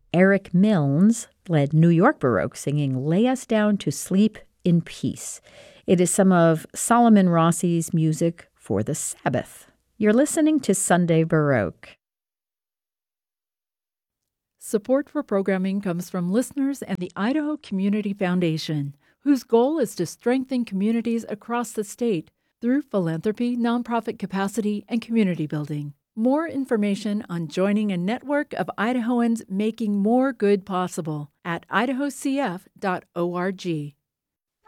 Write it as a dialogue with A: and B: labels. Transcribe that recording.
A: Eric Milnes led New York Baroque singing Lay Us Down to Sleep in Peace. It is some of Solomon Rossi's music for the Sabbath. You're listening to Sunday Baroque.
B: Support for programming comes from listeners and the Idaho Community Foundation, whose goal is to strengthen communities across the state through philanthropy, nonprofit capacity, and community building. More information on joining a network of Idahoans making more good possible at idahocf.org.